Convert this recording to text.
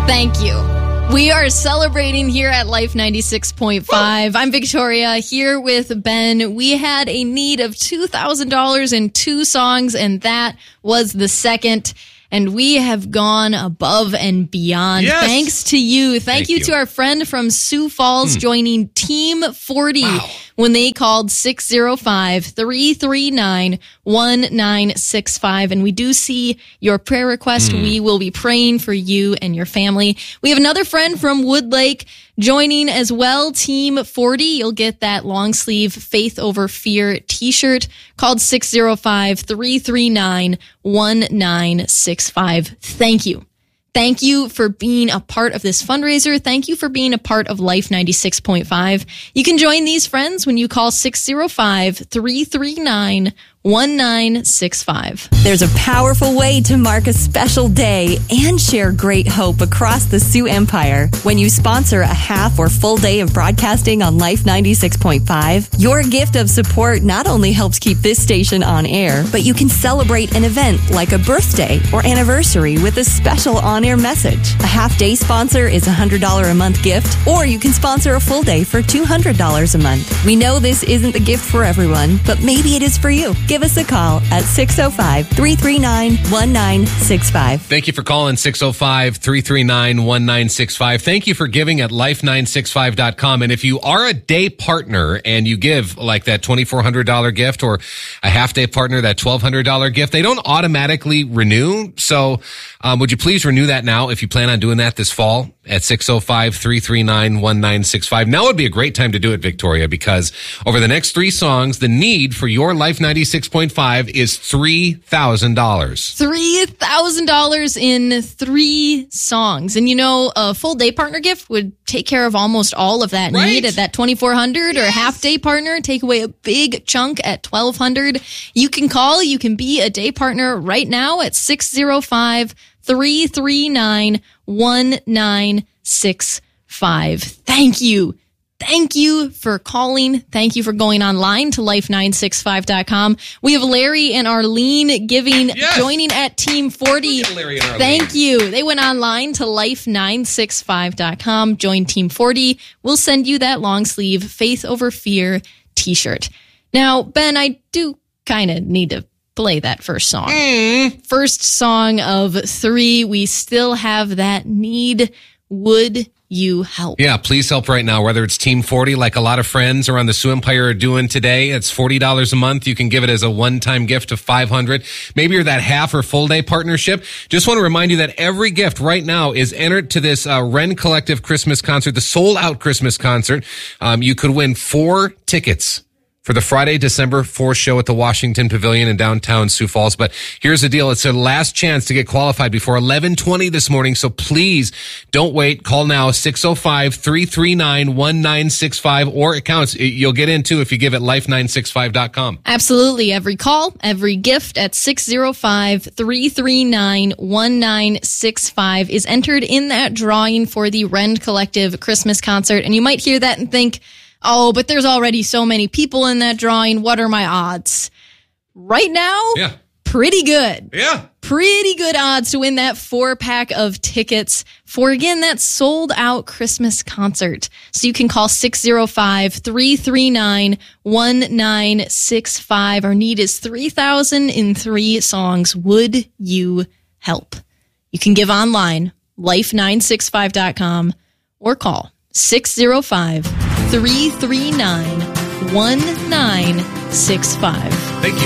Thank you. We are celebrating here at Life 96.5. I'm Victoria here with Ben. We had a need of $2,000 in 2 songs, and that was the second. And we have gone above and beyond. Yes. Thanks to you. Thank you to our friend from Sioux Falls joining Team 40 when they called 605-339-1965. And we do see your prayer request. We will be praying for you and your family. We have another friend from Woodlake joining as well, Team 40. You'll get that long sleeve Faith Over Fear t-shirt called 605-339-1965. Thank you. Thank you for being a part of this fundraiser. Thank you for being a part of Life 96.5. You can join these friends when you call 605-339-1965. There's a powerful way to mark a special day and share great hope across the Sioux Empire. When you sponsor a half or full day of broadcasting on Life 96.5, your gift of support not only helps keep this station on air, but you can celebrate an event like a birthday or anniversary with a special on-air message. A half-day sponsor is a $100 a month gift, or you can sponsor a full day for $200 a month. We know this isn't the gift for everyone, but maybe it is for you. Give us a call at 605-339-1965. Thank you for calling 605-339-1965. Thank you for giving at life965.com. And if you are a day partner and you give like that $2,400 gift or a half day partner, that $1,200 gift, they don't automatically renew. So would you please renew that now if you plan on doing that this fall at 605-339-1965. Now would be a great time to do it, Victoria, because over the next 3 songs, the need for your Life 96.5 is $3,000. $3,000 in 3 songs. And you know, a full day partner gift would take care of almost all of that need at that $2,400 or a half day partner, take away a big chunk at $1,200. You can call, you can be a day partner right now at 605-339-1965. Thank you. Thank you for calling. Thank you for going online to life965.com. We have Larry and Arlene giving, joining at Team 40. Thank you. They went online to life965.com, join Team 40. We'll send you that long sleeve Faith Over Fear t-shirt. Now, Ben, I do kind of need to play that first song. First song of 3. We still have that need. Would you help? Yeah, please help right now, whether it's Team 40, like a lot of friends around the Sioux Empire are doing today. It's $40 a month. You can give it as a one-time gift of $500. Maybe you're that half or full day partnership. Just want to remind you that every gift right now is entered to this Wren Collective Christmas concert, the sold-out Christmas concert. You could win 4 tickets for the Friday, December 4th show at the Washington Pavilion in downtown Sioux Falls. But here's the deal. It's a last chance to get qualified before 11:20 this morning. So please don't wait. Call now, 605-339-1965, or it counts. You'll get in too if you give at life965.com. Absolutely. Every call, every gift at 605-339-1965 is entered in that drawing for the Wren Collective Christmas concert. And you might hear that and think, oh, but there's already so many people in that drawing. What are my odds? Right now, pretty good. Yeah. Pretty good odds to win that 4-pack of tickets for, again, that sold-out Christmas concert. So you can call 605-339-1965. Our need is 3,000 in 3 songs. Would you help? You can give online, life965.com, or call 605-339-1965. Thank you.